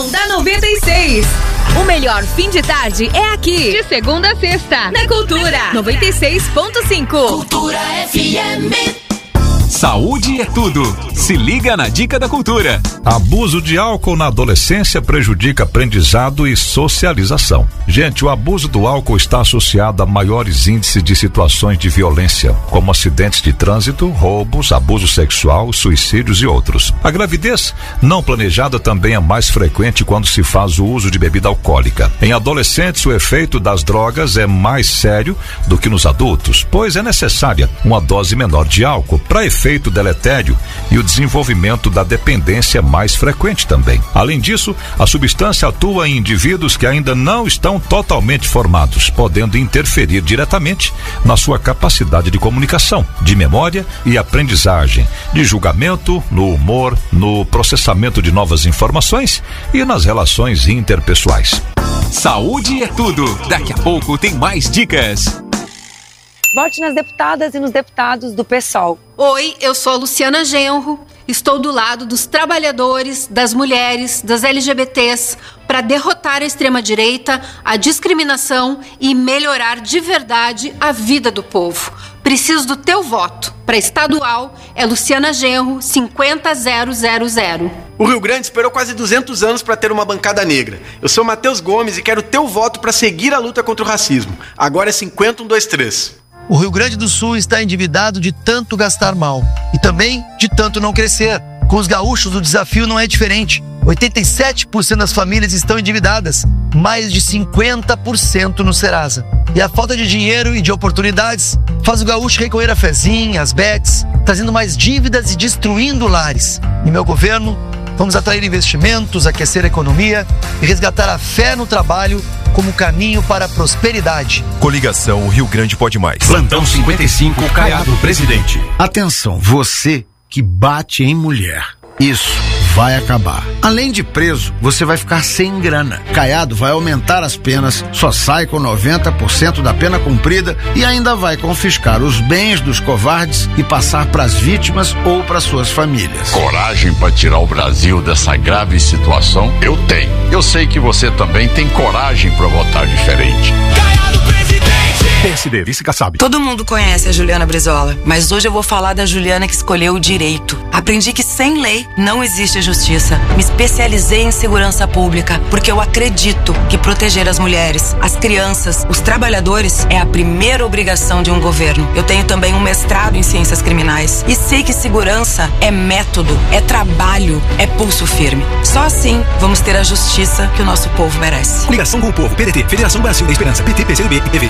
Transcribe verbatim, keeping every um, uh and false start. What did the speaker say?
Domingão da noventa e seis. O melhor fim de tarde é aqui. De segunda a sexta. Na Cultura. noventa e seis ponto cinco. Cultura F M. Saúde é tudo. Se liga na dica da Cultura. Abuso de álcool na adolescência prejudica aprendizado e socialização. Gente, o abuso do álcool está associado a maiores índices de situações de violência, como acidentes de trânsito, roubos, abuso sexual, suicídios e outros. A gravidez não planejada também é mais frequente quando se faz o uso de bebida alcoólica. Em adolescentes, o efeito das drogas é mais sério do que nos adultos, pois é necessária uma dose menor de álcool para efeito deletério e o desenvolvimento da dependência é mais frequente também. Além disso, a substância atua em indivíduos que ainda não estão totalmente formados, podendo interferir diretamente na sua capacidade de comunicação, de memória e aprendizagem, de julgamento, no humor, no processamento de novas informações e nas relações interpessoais. Saúde é tudo. Daqui a pouco tem mais dicas. Vote nas deputadas e nos deputados do PSOL. Oi, eu sou a Luciana Genro, estou do lado dos trabalhadores, das mulheres, das L G B Ts, para derrotar a extrema-direita, a discriminação e melhorar de verdade a vida do povo. Preciso do teu voto. Para estadual, é Luciana Genro, cinquenta zero zero zero. O Rio Grande esperou quase duzentos anos para ter uma bancada negra. Eu sou Matheus Gomes e quero teu voto para seguir a luta contra o racismo. Agora é cinquenta um dois três. O Rio Grande do Sul está endividado de tanto gastar mal e também de tanto não crescer. Com os gaúchos, o desafio não é diferente. oitenta e sete por cento das famílias estão endividadas, mais de cinquenta por cento no Serasa. E a falta de dinheiro e de oportunidades faz o gaúcho recorrer a fezinhas, bets, trazendo mais dívidas e destruindo lares. Em meu governo, vamos atrair investimentos, aquecer a economia e resgatar a fé no trabalho como caminho para a prosperidade. Coligação Rio Grande Pode Mais. Plantão cinquenta e cinco, Caiado Presidente. Atenção, você que bate em mulher. Isso vai acabar. Além de preso, você vai ficar sem grana. Caiado vai aumentar as penas, só sai com noventa por cento da pena cumprida e ainda vai confiscar os bens dos covardes e passar para as vítimas ou para suas famílias. Coragem para tirar o Brasil dessa grave situação? Eu tenho. Eu sei que você também tem coragem para votar diferente. Caiado Presidente. P S D, vice Kassab. Todo mundo conhece a Juliana Brizola, mas hoje eu vou falar da Juliana que escolheu o direito. Aprendi que sem lei não existe justiça. Me especializei em segurança pública porque eu acredito que proteger as mulheres, as crianças, os trabalhadores é a primeira obrigação de um governo. Eu tenho também um mestrado em ciências criminais e sei que segurança é método, é trabalho, é pulso firme. Só assim vamos ter a justiça que o nosso povo merece. Ligação com o povo, P D T, Federação Brasil da Esperança, P T, P C do B e P V.